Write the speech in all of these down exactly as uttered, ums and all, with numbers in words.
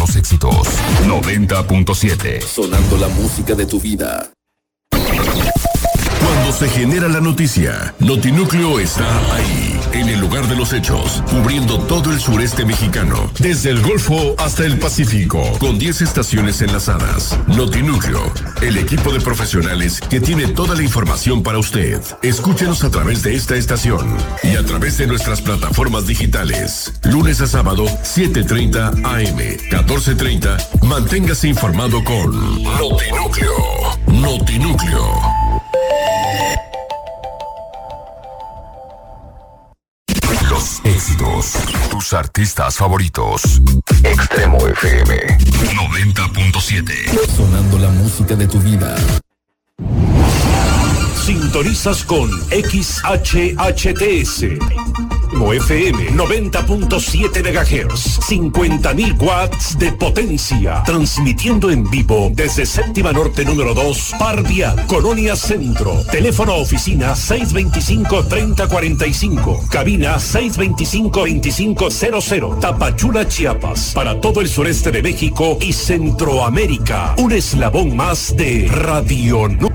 los éxitos. noventa punto siete. Sonando la música de tu vida. Cuando se genera la noticia, Notinúcleo está ahí, en el lugar de los hechos, cubriendo todo el sureste mexicano, desde el Golfo hasta el Pacífico, con diez estaciones enlazadas. Notinúcleo, el equipo de profesionales que tiene toda la información para usted. Escúchenos a través de esta estación y a través de nuestras plataformas digitales. Lunes a sábado, siete treinta a eme, catorce treinta. Manténgase informado con Notinúcleo. Notinúcleo. Los éxitos. Tus artistas favoritos. Extremo F M noventa punto siete. Sonando la música de tu vida. Sintonizas con X H H T S. F M noventa punto siete megahertz, cincuenta mil watts de potencia, transmitiendo en vivo desde Séptima Norte número dos, Par Vial, Colonia Centro. Teléfono oficina seis veinticinco, treinta cuarenta y cinco, cabina seis veinticinco, veinticinco cero cero, Tapachula, Chiapas, para todo el sureste de México y Centroamérica. Un eslabón más de Radio Núcleo.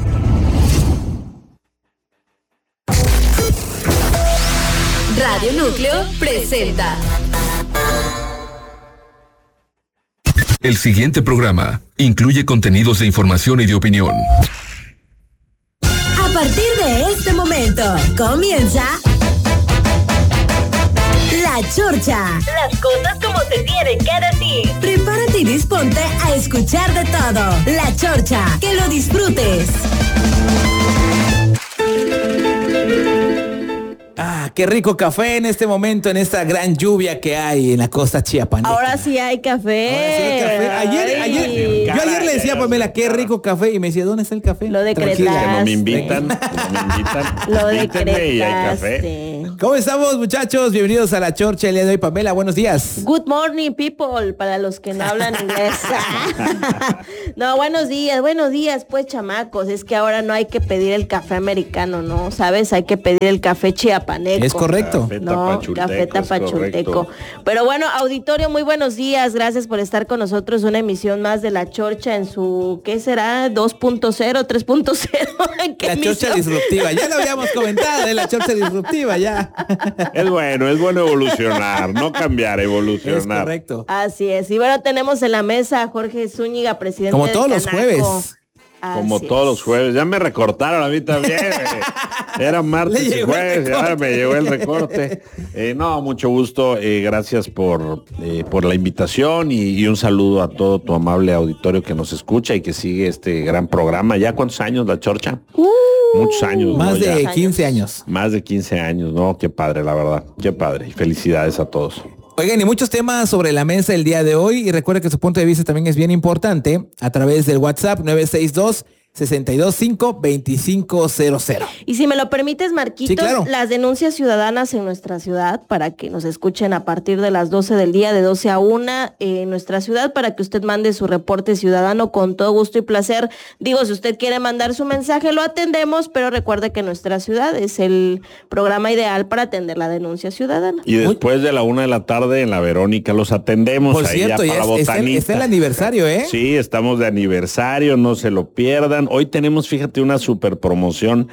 Radio Núcleo presenta. El siguiente programa incluye contenidos de información y de opinión. A partir de este momento, comienza La Chorcha. Las cosas como se tienen que decir. Prepárate y disponte a escuchar de todo. La Chorcha, que lo disfrutes. Ah, qué rico café en este momento, en esta gran lluvia que hay en la costa chiapaneca. Ahora sí hay café. Ahora sí hay café. Ayer, ayer, yo ayer le decía a Pamela, qué rico café, y me decía, ¿dónde está el café? Lo decretaste. Tranquila. Que no me invitan, no me invitan. Lo Invítenme y hay decretaste. café. ¿Cómo estamos, muchachos? Bienvenidos a La Chorcha el día de hoy. Pamela, buenos días. Good morning, people, para los que no hablan inglés. No, buenos días, buenos días, pues, chamacos. Es que ahora no hay que pedir el café americano, ¿no? ¿Sabes? Hay que pedir el café chiapaneco. Es correcto. Café No, tapachulteco, café es tapachulteco. correcto. Pero bueno, auditorio, muy buenos días. Gracias por estar con nosotros. Una emisión más de La Chorcha en su, ¿qué será? dos punto cero, tres punto cero. La Chorcha disruptiva. Ya lo habíamos comentado, ¿eh? La Chorcha disruptiva, ya. Es bueno, es bueno evolucionar, no cambiar, Es evolucionar. correcto. Así es. Y bueno, tenemos en la mesa a Jorge Zúñiga, presidente Como del todos los Canaco. jueves. Como Así todos es. los jueves. Ya me recortaron a mí también. eh. Era martes Le y llegó el jueves, y ahora recorte. me llegó el recorte. Eh, no, mucho gusto. Eh, gracias por, eh, por la invitación y, y un saludo a todo tu amable auditorio que nos escucha y que sigue este gran programa. ¿Ya cuántos años, La Chorcha? Uh, Muchos años. Más ¿no? de Ya. quince años. Más de quince años, ¿no? Qué padre, la verdad. Qué padre. Y felicidades a todos. Oigan, y muchos temas sobre la mesa el día de hoy. Y recuerda que su punto de vista también es bien importante a través del WhatsApp nueve seis dos, seis dos cinco, dos cinco cero cero. Y si me lo permites, Marquitos, Sí, claro. las denuncias ciudadanas en nuestra ciudad, para que nos escuchen a partir de las doce del día, de doce a una, eh, en nuestra ciudad, para que usted mande su reporte ciudadano con todo gusto y placer. Digo, si usted quiere mandar su mensaje, lo atendemos, pero recuerde que nuestra ciudad es el programa ideal para atender la denuncia ciudadana. Y después de la una de la tarde en la Verónica los atendemos. Por ahí cierto, ya ya para es, es el, botanita. es el aniversario, ¿eh? Sí, estamos de aniversario, no se lo pierdan. Hoy tenemos, fíjate, una super promoción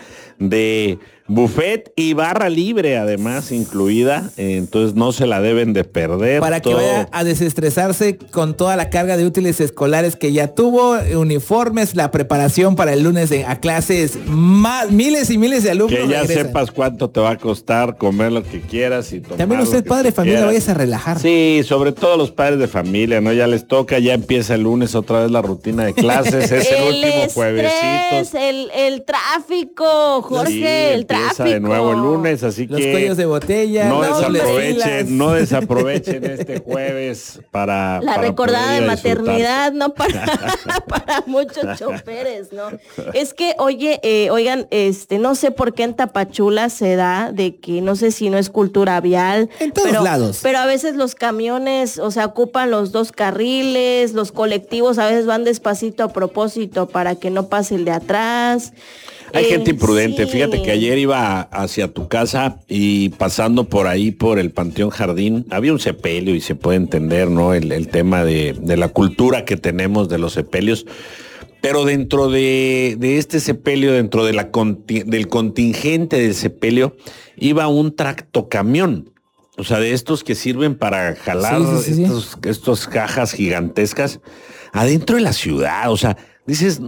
de buffet y barra libre, además, incluida. Entonces no se la deben de perder. Para que Todo- vaya a desestresarse con toda la carga de útiles escolares que ya tuvo, uniformes, la preparación para el lunes de- a clases, más, miles y miles de alumnos. Que ya regresan. sepas cuánto te va a costar comer lo que quieras y tomar También lo usted, que padre de tú familia, quieras. vayas a relajar. Sí, sobre todo los padres de familia, ¿no? Ya les toca, ya empieza el lunes otra vez la rutina de clases, es el, último estrés, juevesito. el, el tráfico, Jorge, Sí, el empieza tráfico. de nuevo el lunes, así Los que cuellos de botella, no las dobles filas. desaprovechen, no desaprovechen este jueves para La para recordada poder de ir a disfrutar. maternidad, ¿no? Para, para muchos choferes, ¿no? Es que, oye, eh, oigan, este, no sé por qué en Tapachula se da de que, no sé si no es cultura vial. En todos pero, lados. Pero a veces los camiones, o sea, ocupan los dos carriles, los colectivos a veces van despacito a propósito para que no pase el de atrás. Hay Eh, gente imprudente. sí. Fíjate que ayer iba hacia tu casa y pasando por ahí, por el Panteón Jardín, había un sepelio y se puede entender, ¿no? El, el tema de, de la cultura que tenemos de los sepelios. Pero dentro de, de este sepelio, dentro de la conti- del contingente del sepelio, iba un tractocamión. O sea, de estos que sirven para jalar Sí, sí, sí, estos, sí. estos cajas gigantescas adentro de la ciudad. O sea, dices,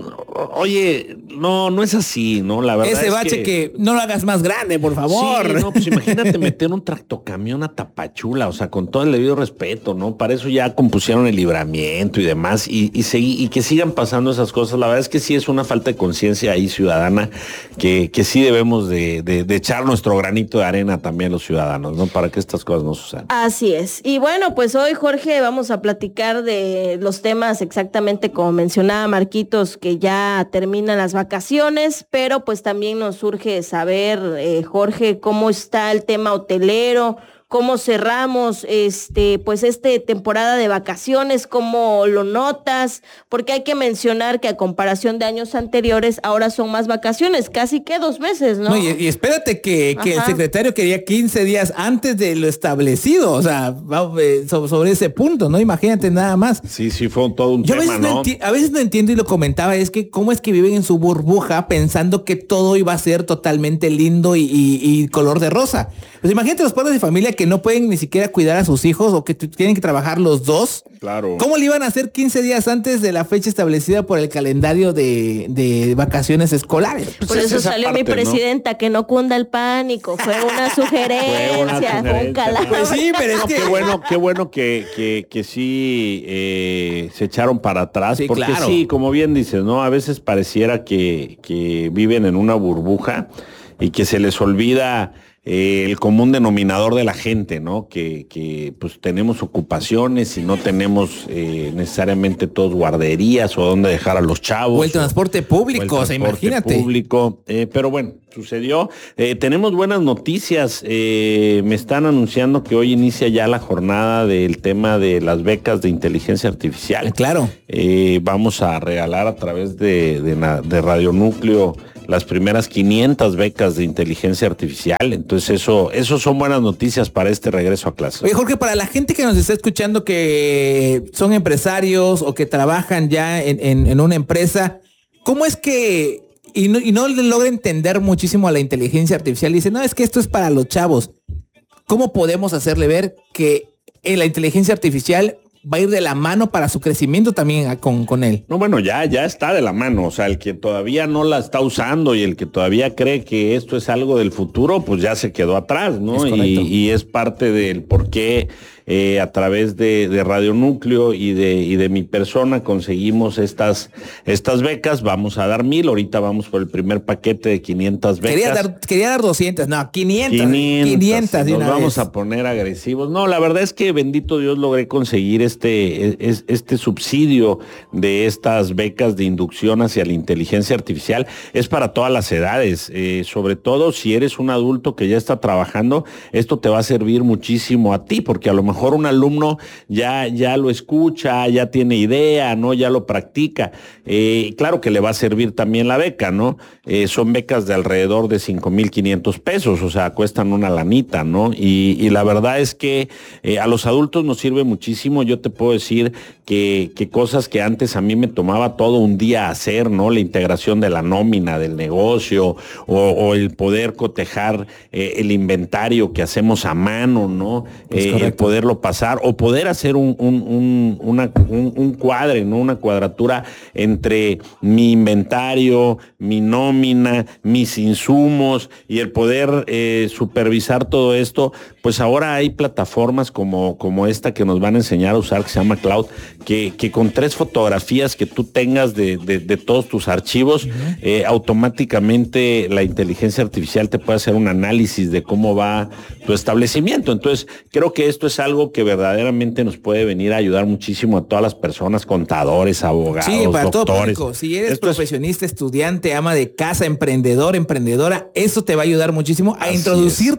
oye, no, no es así, ¿no? La verdad Ese es bache que... no lo hagas más grande, por favor. Sí, no, pues imagínate meter un tractocamión a Tapachula, o sea, con todo el debido respeto, ¿no? Para eso ya compusieron el libramiento y demás, y, y, segui- y que sigan pasando esas cosas. La verdad es que sí es una falta de conciencia ahí ciudadana, que, que sí debemos de, de, de echar nuestro granito de arena también los ciudadanos, ¿no? Para que estas cosas no sucedan. Así es. Y bueno, pues hoy, Jorge, vamos a platicar de los temas exactamente como mencionaba Marquitos, que ya terminan las vacaciones, pero pues también nos surge saber, eh, Jorge, cómo está el tema hotelero, cómo cerramos este, pues este temporada de vacaciones, cómo lo notas, porque hay que mencionar que a comparación de años anteriores, ahora son más vacaciones, casi que dos meses, ¿no? No, y, y espérate que, que el Ajá. secretario quería quince días antes de lo establecido, o sea, va, eh, so- sobre ese punto, ¿no? Imagínate nada más. Sí, sí, fue todo un Yo a tema, veces, no ¿no? enti- a veces no entiendo y lo comentaba, es que cómo es que viven en su burbuja pensando que todo iba a ser totalmente lindo y, y- y color de rosa. Pues imagínate los padres de familia que no pueden ni siquiera cuidar a sus hijos o que t- tienen que trabajar los dos. Claro. ¿Cómo le iban a hacer quince días antes de la fecha establecida por el calendario de, de vacaciones escolares? Pues Por es eso esa salió parte, mi ¿no? presidenta, que no cunda el pánico, fue una sugerencia, Fue una fue un sugerencia. calado. Pues sí, pero es No, que... qué bueno, qué bueno que, que, que sí eh, se echaron para atrás, Sí, porque claro. sí, como bien dices, ¿no? A veces pareciera que, que viven en una burbuja y que se les olvida eh, el común denominador de la gente, ¿no? Que, que pues tenemos ocupaciones y no tenemos eh, necesariamente todos guarderías o dónde dejar a los chavos. O el transporte público, o el o sea, transporte imagínate. público, eh, pero bueno, sucedió. Eh, tenemos buenas noticias. Eh, me están anunciando que hoy inicia ya la jornada del tema de las becas de inteligencia artificial. Ah, claro. Eh, vamos a regalar a través de, de, na- de Radio Núcleo las primeras quinientas becas de inteligencia artificial. Entonces eso, eso son buenas noticias para este regreso a clase. Oye, Jorge, para la gente que nos está escuchando que son empresarios o que trabajan ya en, en- en una empresa, ¿cómo es que, y no, y no le logra entender muchísimo a la inteligencia artificial? Dice, no, es que esto es para los chavos. ¿Cómo podemos hacerle ver que en la inteligencia artificial va a ir de la mano para su crecimiento también a- con, con él? No, bueno, ya, ya está de la mano. O sea, el que todavía no la está usando y el que todavía cree que esto es algo del futuro, pues ya se quedó atrás, ¿no? Es y, correcto. y es parte del por qué eh, a través de, de Radio Núcleo y de, y de mi persona conseguimos estas, estas becas. Vamos a dar mil. Ahorita vamos por el primer paquete de quinientas becas. Quería dar, quería dar doscientas, no, quinientas. quinientas, quinientas de nos una vamos vez. a poner agresivos. No, la verdad es que bendito Dios logré conseguir este, es- este subsidio de estas becas de inducción hacia la inteligencia artificial. Es para todas las edades, eh, sobre todo si eres un adulto que ya está trabajando, esto te va a servir muchísimo a ti, porque a lo mejor un alumno ya, ya lo escucha, ya tiene idea, ¿no? Ya lo practica. Eh, claro que le va a servir también la beca, ¿no? Eh, son becas de alrededor de cinco mil quinientos pesos, o sea, cuestan una lanita, ¿no? Y, y la verdad es que eh, a los adultos nos sirve muchísimo. Yo te puedo decir que, que cosas que antes a mí me tomaba todo un día hacer, ¿no? La integración de la nómina, del negocio, o, o el poder cotejar eh, el inventario que hacemos a mano, ¿no? Eh, el poderlo pasar, o poder hacer un, un, un, una, un, un cuadre, ¿no? Una cuadratura entre mi inventario, mi nómina, mis insumos y el poder eh, supervisar todo esto. Pues ahora hay plataformas como, como esta que nos van a enseñar a usar, que se llama Cloud, que, que con tres fotografías que tú tengas de, de, de todos tus archivos, uh-huh. eh, automáticamente la inteligencia artificial te puede hacer un análisis de cómo va tu establecimiento. Entonces, creo que esto es algo que verdaderamente nos puede venir a ayudar muchísimo a todas las personas, contadores, abogados, sí, para doctores. Todo público. Si eres esto profesionista, es... estudiante, ama de casa, emprendedor, emprendedora, eso te va a ayudar muchísimo a Así introducirte es.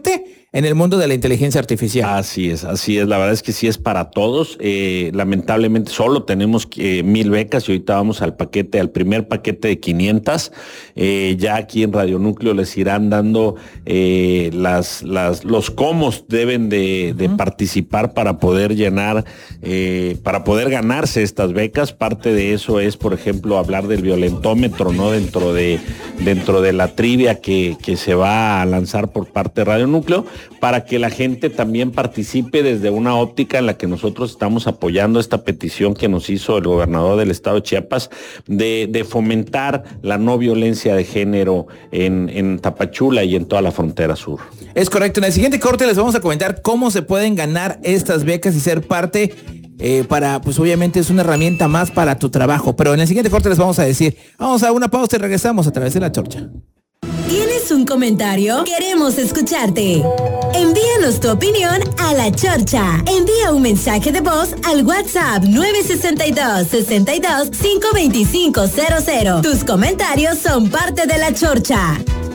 en el mundo de la inteligencia artificial. Así es, así es. La verdad es que sí es para todos. Eh, lamentablemente solo tenemos eh, mil becas y ahorita vamos al paquete, al primer paquete de quinientas. Eh, ya aquí en Radio Núcleo les irán dando eh, las, las, los cómo deben de, de uh-huh. participar para poder llenar, eh, para poder ganarse estas becas. Parte de eso es, por ejemplo, hablar del violentómetro, ¿no? Dentro de, dentro de la trivia que, que se va a lanzar por parte de Radio Núcleo, para que la gente también participe desde una óptica en la que nosotros estamos apoyando esta petición que nos hizo el gobernador del estado de Chiapas de, de fomentar la no violencia de género en, en Tapachula y en toda la frontera sur. Es correcto. En el siguiente corte les vamos a comentar cómo se pueden ganar estas becas y ser parte eh, para, pues obviamente es una herramienta más para tu trabajo. Pero en el siguiente corte les vamos a decir, vamos a una pausa y regresamos a través de La Chorcha. ¿Tienes un comentario? Queremos escucharte. Envíanos tu opinión a La Chorcha. Envía un mensaje de voz al WhatsApp nueve seis dos, seis dos, cinco dos cinco cero cero. Tus comentarios son parte de La Chorcha.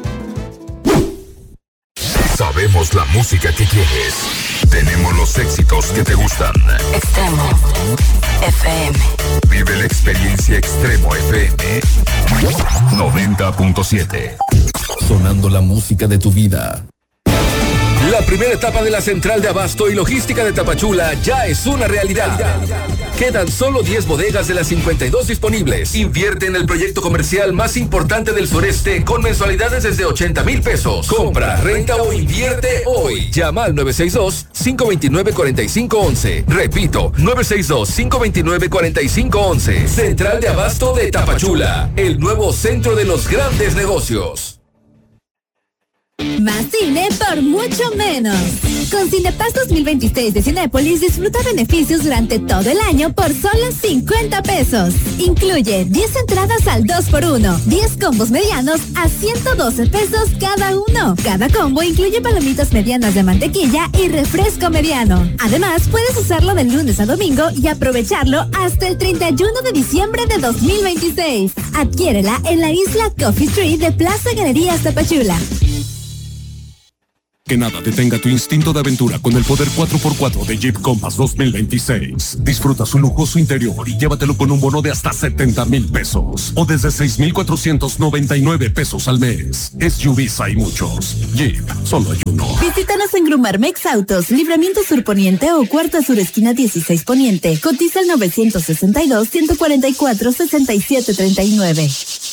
Sabemos la música que quieres. Tenemos los éxitos que te gustan. Extremo F M. Vive la experiencia Extremo F M noventa punto siete. Sonando la música de tu vida. La primera etapa de la central de abasto y logística de Tapachula ya es una realidad. Quedan solo diez bodegas de las cincuenta y dos disponibles. Invierte en el proyecto comercial más importante del sureste con mensualidades desde ochenta mil pesos. Compra, renta o invierte hoy. Llama al nueve seis dos, cinco dos nueve, cuatro cinco uno uno. Repito, nueve seis dos, cinco dos nueve, cuatro cinco uno uno. Central de abasto de Tapachula, el nuevo centro de los grandes negocios. Más cine por mucho menos. Con Cinepass dos mil veintiséis de Cinépolis disfruta beneficios durante todo el año por solo cincuenta pesos. Incluye diez entradas al dos por uno, diez combos medianos a ciento doce pesos cada uno. Cada combo incluye palomitas medianas de mantequilla y refresco mediano. Además, puedes usarlo de lunes a domingo y aprovecharlo hasta el treinta y uno de diciembre de dos mil veintiséis. Adquiérela en la isla Coffee Tree de Plaza Galerías Tapachula. Que nada detenga tu instinto de aventura con el poder cuatro por cuatro de Jeep Compass dos mil veintiséis. Disfruta su lujoso interior y llévatelo con un bono de hasta setenta mil pesos o desde seis mil cuatrocientos noventa y nueve pesos al mes. S U Vs hay muchos. Jeep, solo hay uno. Visítanos en Grumarmex Autos, Libramiento Sur Poniente o Cuarta Sur Esquina dieciséis Poniente. Cotiza el novecientos sesenta y dos, ciento cuarenta y cuatro, sesenta y siete treinta y nueve.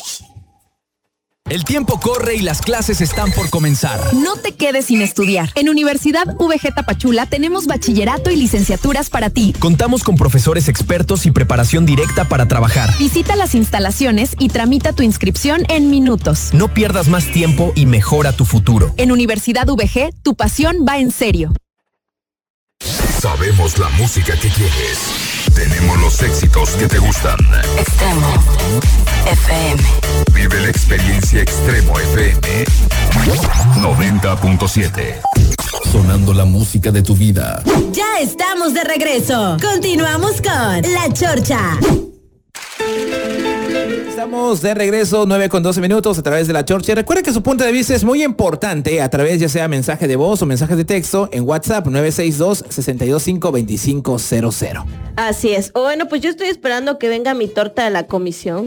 El tiempo corre y las clases están por comenzar. No te quedes sin estudiar. En Universidad V G Tapachula tenemos bachillerato y licenciaturas para ti. Contamos con profesores expertos y preparación directa para trabajar. Visita las instalaciones y tramita tu inscripción en minutos. No pierdas más tiempo y mejora tu futuro. En Universidad V G, tu pasión va en serio. Sabemos la música que quieres. Tenemos los éxitos que te gustan. Extremo F M. Vive la experiencia Extremo F M noventa punto siete. Sonando la música de tu vida. Ya estamos de regreso. Continuamos con La Chorcha. Estamos de regreso, nueve con doce minutos a través de La Chorcha. Recuerda que su punto de vista es muy importante a través ya sea mensaje de voz o mensaje de texto en WhatsApp nueve seis dos, seis dos cinco, dos cinco cero cero. Así es. Bueno, pues yo estoy esperando que venga mi torta de la comisión.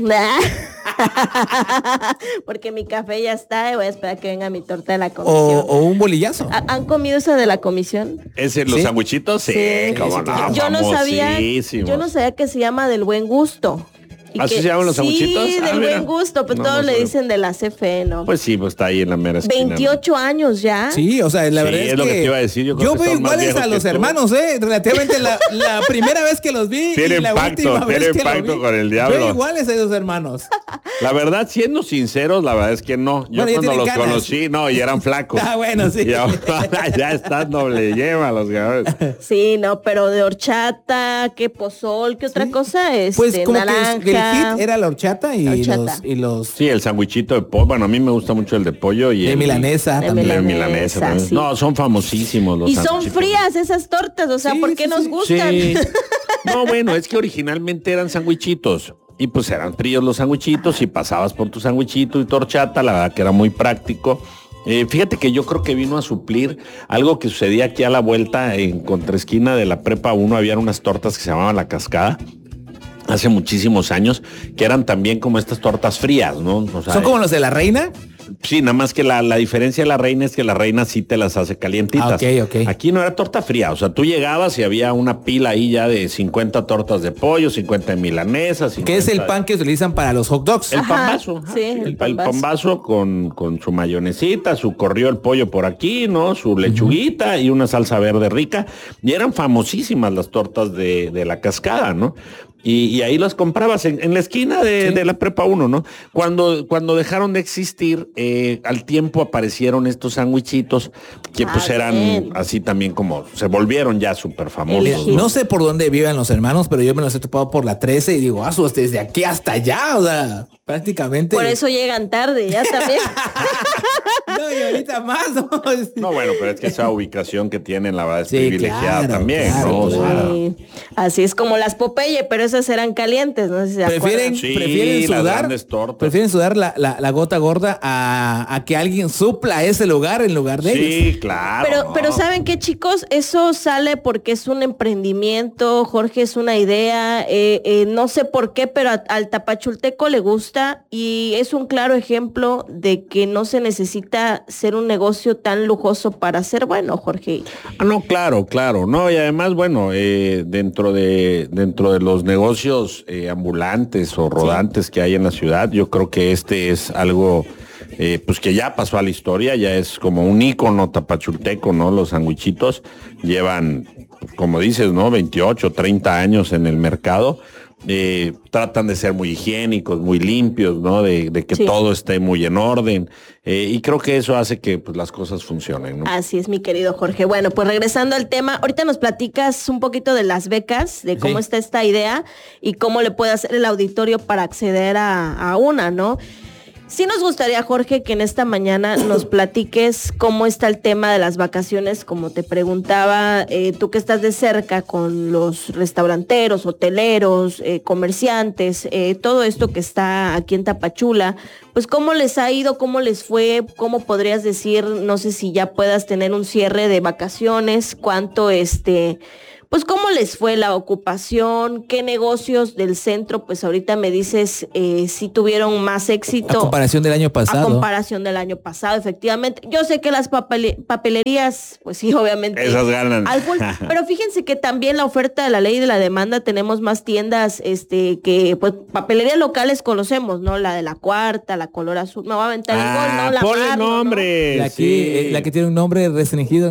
Porque mi café ya está y voy a esperar que venga mi torta de la comisión. O, o un bolillazo. ¿Han comido esa de la comisión? ¿Ese los ¿Sí? sandwichitos? Sí, Sí. cómo no, Yo no sabía, yo no sabía que se llama del buen gusto. Y ¿Así que, se llaman los sanguchitos? Sí, Ah, del mira. buen gusto, pero No, todos no le sé. dicen de la C F E, ¿no? Pues sí, pues está ahí en la mera esquina. veintiocho años ya. Sí, o sea, la Sí, verdad es, es lo que te iba a decir, yo creo yo que veo son más iguales viejos a los que tú. hermanos, ¿eh? Relativamente la, la primera vez que los vi Tienen y la pacto, última vez tienen que pacto los vi. con el diablo. Veo iguales a esos hermanos. La verdad, siendo sinceros, la verdad es que no. Yo Bueno, ya cuando tienen los canas. conocí, no, y eran flacos. Ah, bueno, sí. Y ahora ya están doble yema los cabrones. Sí, no, pero de horchata, qué pozol, qué otra cosa, este, Pues como naranja. que el hit era la horchata y, Horchata. Los, y los... Sí, el sandwichito de pollo. Bueno, a mí me gusta mucho el de pollo y De el milanesa De también. el de milanesa, milanesa también. sí. No, son famosísimos los Y son sanduchitos. frías esas tortas, o sea, Sí, ¿por qué sí, nos sí. gustan? Sí. No, bueno, es que originalmente eran sandwichitos. Y pues eran fríos los sandwichitos y pasabas por tu sandwichito y tu horchata, la verdad que era muy práctico. Eh, fíjate que yo creo que vino a suplir algo que sucedía aquí a la vuelta en contraesquina de la Prepa uno, había unas tortas que se llamaban La Cascada. Hace muchísimos años, que eran también como estas tortas frías, ¿no? O sea, ¿son como los de la Reina? Sí, nada más que la, la diferencia de la Reina es que la Reina sí te las hace calientitas. Ah, ok, ok. Aquí no era torta fría, o sea, tú llegabas y había una pila ahí ya de cincuenta tortas de pollo, cincuenta de milanesas. ¿Qué es el pan que utilizan para los hot dogs? El panbazo. Sí, el, el el panbazo con, con su mayonesita, su corrió el pollo por aquí, ¿no? Su lechuguita uh-huh. y una salsa verde rica. Y eran famosísimas las tortas de, de La Cascada, ¿no? Y, y ahí las comprabas en, en la esquina de, sí. de la Prepa uno, ¿no? Cuando, cuando dejaron de existir, eh, al tiempo aparecieron estos sándwichitos que ah, pues eran bien. Así también como, se volvieron ya súper famosos. ¿no? no sé por dónde viven los hermanos, pero yo me los he topado por la trece y digo, ah, desde aquí hasta allá, o sea, prácticamente. Por eso llegan tarde, ya también. No, y ahorita más, ¿no? No, bueno, pero es que esa ubicación que tienen, la verdad, es sí, privilegiada claro, también, claro, ¿no? O sea, sí. Así es como las Popeye, pero esas eran calientes, no sé si se prefieren, sí, prefieren sudar, prefieren sudar la, la, la gota gorda a, a que alguien supla ese lugar en lugar de sí, ellos. Sí, claro. Pero, no. pero ¿saben qué, chicos? Eso sale porque es un emprendimiento, Jorge, es una idea, eh, eh, no sé por qué, pero a, al tapachulteco le gusta y es un claro ejemplo de que no se necesita ser un negocio tan lujoso para ser bueno, Jorge. Ah, no, claro, claro. No, y además, bueno, eh, dentro de dentro de los negocios eh, ambulantes o rodantes sí. que hay en la ciudad, yo creo que este es algo eh, pues que ya pasó a la historia, ya es como un ícono tapachulteco, ¿no? Los sandwichitos llevan, como dices, ¿no? veintiocho, treinta años en el mercado. Eh, tratan de ser muy higiénicos, muy limpios, ¿no? De, de que sí. todo esté muy en orden. Eh, y creo que eso hace que pues, las cosas funcionen, ¿no? Así es, mi querido Jorge. Bueno, pues regresando al tema, ahorita nos platicas un poquito de las becas, de cómo sí. está esta idea y cómo le puede hacer el auditorio para acceder a, a una, ¿no? Sí nos gustaría, Jorge, que en esta mañana nos platiques cómo está el tema de las vacaciones, como te preguntaba, eh, tú que estás de cerca con los restauranteros, hoteleros, eh, comerciantes, eh, todo esto que está aquí en Tapachula, pues cómo les ha ido, cómo les fue, cómo podrías decir, no sé si ya puedas tener un cierre de vacaciones, cuánto este... Pues cómo les fue la ocupación, qué negocios del centro, pues ahorita me dices eh, si tuvieron más éxito. A comparación del año pasado. A comparación del año pasado, efectivamente. Yo sé que las papele- papelerías, pues sí, obviamente. Esas ganan. Al full, pero fíjense que también la oferta de la ley y de la demanda tenemos más tiendas, este, que pues papelerías locales conocemos, ¿no? La de la Cuarta, la Color Azul, me va a aventar ah, el gol, ¿no? La ponle Marno, nombre. ¿no? La, sí. que, la que tiene un nombre restringido.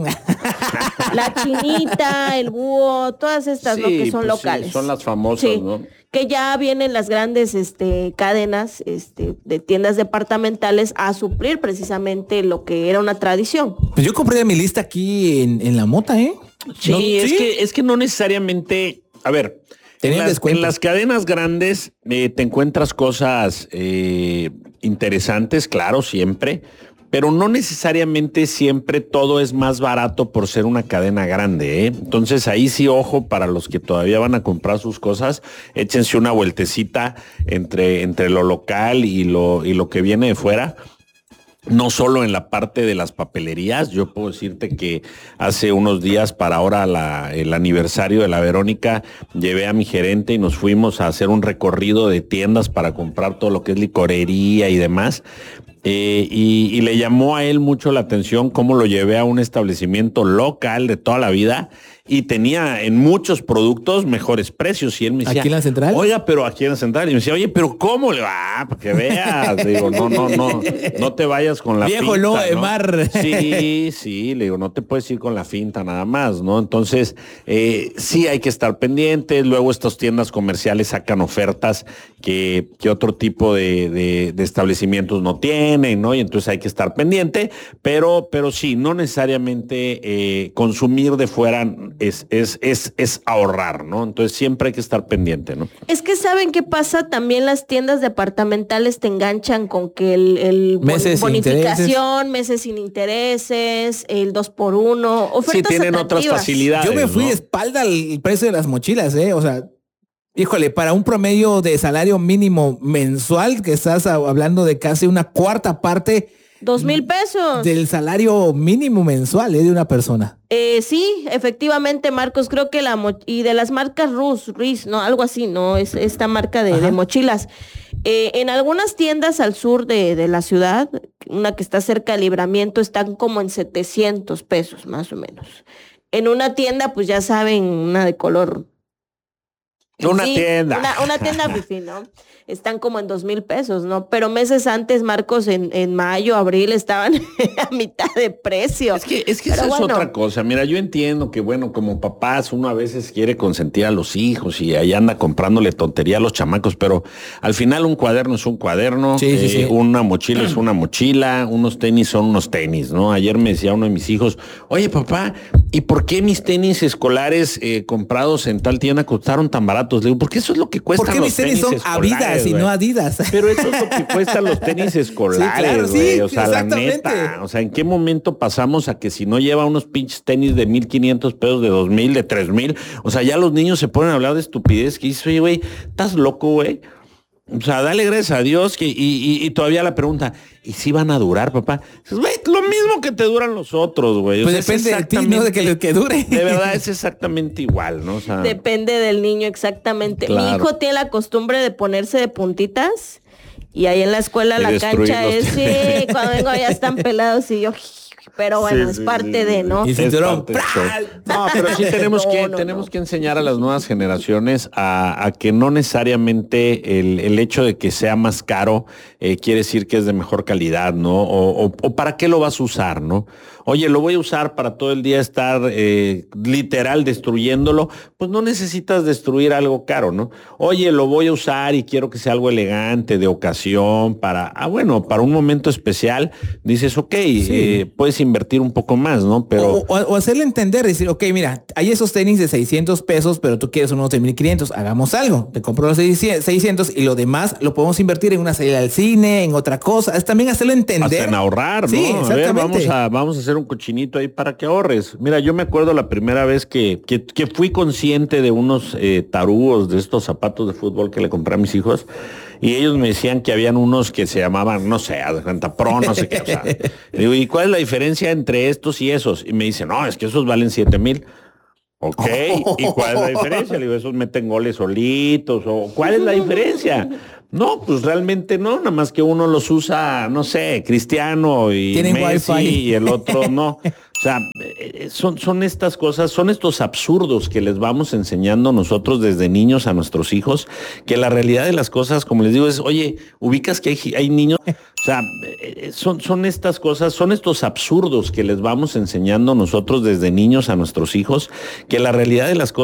La Chinita, el Búho, todas estas, sí, ¿no? Que son pues locales. Sí, son las famosas, sí, ¿no? Que ya vienen las grandes este, cadenas este, de tiendas departamentales a suplir precisamente lo que era una tradición. Pues yo compré mi lista aquí en, en la Mota, ¿eh? Sí, no, es, ¿sí? Que, es que no necesariamente, a ver, en las, en las cadenas grandes eh, te encuentras cosas eh, interesantes, claro, siempre, pero no necesariamente siempre todo es más barato por ser una cadena grande, ¿eh? Entonces ahí sí, ojo, para los que todavía van a comprar sus cosas, échense una vueltecita entre, entre lo local y lo, y lo que viene de fuera. No solo en la parte de las papelerías, yo puedo decirte que hace unos días para ahora la, el aniversario de la Verónica, llevé a mi gerente y nos fuimos a hacer un recorrido de tiendas para comprar todo lo que es licorería y demás. Eh, y, y le llamó a él mucho la atención cómo lo llevé a un establecimiento local de toda la vida y tenía en muchos productos mejores precios. Y él me decía, ¿aquí en la central? Oiga, pero aquí en la central. Y me decía, oye, pero ¿cómo le va? Ah, para que veas. Le digo, no, no, no, no te vayas con la Viejo finta. lobo de ¿no? mar. Sí, sí, le digo, no te puedes ir con la finta nada más, ¿no? Entonces, eh, sí hay que estar pendientes. Luego estas tiendas comerciales sacan ofertas que, que otro tipo de, de, de establecimientos no tienen, ¿no? Y entonces hay que estar pendiente, pero, pero sí, no necesariamente eh, consumir de fuera es, es, es, es ahorrar, ¿no? Entonces siempre hay que estar pendiente, ¿no? Es que ¿saben qué pasa? También las tiendas departamentales te enganchan con que el, el meses bonificación, meses sin intereses, el dos por uno, ofertas sí, tienen atractivas. Otras facilidades. Yo me fui ¿no? de espalda al precio de las mochilas, ¿eh? O sea, híjole, para un promedio de salario mínimo mensual, que estás hablando de casi una cuarta parte Dos mil pesos. Del salario mínimo mensual, ¿eh? De una persona. Eh, sí, efectivamente, Marcos, creo que la mo- y de las marcas Rus, Ruiz, no, algo así, no, es esta marca de, de mochilas. Eh, en algunas tiendas al sur de, de la ciudad, una que está cerca de Libramiento, están como en setecientos pesos, más o menos. En una tienda, pues ya saben, una de color. Una sí, tienda. Una, una tienda fifi, ¿no? Están como en dos mil pesos, ¿no? Pero meses antes, Marcos, en, en mayo, abril, estaban a mitad de precio. Es que, es que Pero esa bueno, es otra cosa. Mira, yo entiendo que, bueno, como papás, uno a veces quiere consentir a los hijos y ahí anda comprándole tontería a los chamacos, pero al final un cuaderno es un cuaderno, Sí, sí, eh, sí. una mochila es una mochila, unos tenis son unos tenis, ¿no? Ayer me decía uno de mis hijos, oye, papá, ¿y por qué mis tenis escolares eh, comprados en tal tienda costaron tan baratos? Le digo, porque eso es lo que cuestan ¿Por qué los mis tenis son escolares, Adidas y güey. no Adidas? Pero eso es lo que cuestan los tenis escolares, claro, sí, güey. O sea, la exactamente. neta. O sea, ¿en qué momento pasamos a que si no lleva unos pinches tenis de mil quinientos pesos, de dos mil, de tres mil? O sea, ya los niños se ponen a hablar de estupidez que dice, oye, güey, ¿estás loco, güey? O sea, dale gracias a Dios que, y, y, y todavía la pregunta, ¿y si van a durar, papá? Dices, güey, lo mismo que te duran los otros, güey. O Pues sea, es depende de ti, ¿no? De que, que dure. De verdad, es exactamente igual, ¿no? O sea, depende del niño, exactamente. Mi Claro. hijo tiene la costumbre de ponerse de puntitas y ahí en la escuela Y la cancha destruirlos. es, sí, cuando vengo ya están pelados y yo, pero bueno, Sí, es sí, parte sí, de, sí. ¿no? Y Es cinturón, parte del show. No, pero sí tenemos No, que, no, tenemos no. que enseñar a las nuevas generaciones a, a que no necesariamente el, el hecho de que sea más caro eh, quiere decir que es de mejor calidad, ¿no? O, o- o para qué lo vas a usar, ¿no? Oye, lo voy a usar para todo el día estar eh, literal destruyéndolo, pues no necesitas destruir algo caro, ¿no? Oye, lo voy a usar y quiero que sea algo elegante, de ocasión, para, ah, bueno, para un momento especial, dices, ok, eh, puedes invertir un poco más, ¿no? Pero O, o- o hacerle entender, decir, ok, mira, hay esos tenis de seiscientos pesos, pero tú quieres unos de mil quinientos, hagamos algo. Te compro los seiscientos y lo demás lo podemos invertir en una salida al cine, en otra cosa. Es también hacerlo entender. hasta en ahorrar, ¿no? Sí, A ver, exactamente. vamos a, vamos a hacer un cochinito ahí para que ahorres. Mira, yo me acuerdo la primera vez que, que, que fui consciente de unos eh, tarugos de estos zapatos de fútbol que le compré a mis hijos. Y ellos me decían que habían unos que se llamaban, no sé, Pro, no sé qué. O sea, le digo, ¿y cuál es la diferencia entre estos y esos? Y me dice, no, es que esos valen siete mil. Ok, ¿y cuál es la diferencia? Le digo, esos meten goles solitos, o ¿cuál es la diferencia? No, pues realmente no, nada más que uno los usa, no sé, Cristiano y Tienen Messi wifi. y el otro no. O sea, eh, son, son estas cosas, son estos absurdos que les vamos enseñando nosotros desde niños a nuestros hijos, que la realidad de las cosas, como les digo, es, oye, ubicas que hay, hay niños, o sea, eh, son, son estas cosas, son estos absurdos que les vamos enseñando nosotros desde niños a nuestros hijos, que la realidad de las cosas